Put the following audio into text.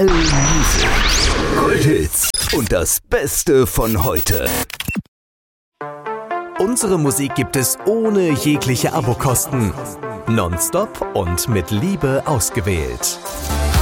RTL Musik. Kulthits und das Beste von heute. Unsere Musik gibt es ohne jegliche Abokosten. Nonstop und mit Liebe ausgewählt.